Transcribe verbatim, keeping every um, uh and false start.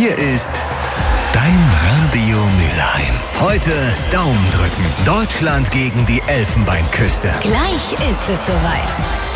Hier ist dein Radio Mülheim. Heute Daumen drücken. Deutschland gegen die Elfenbeinküste. Gleich ist es soweit.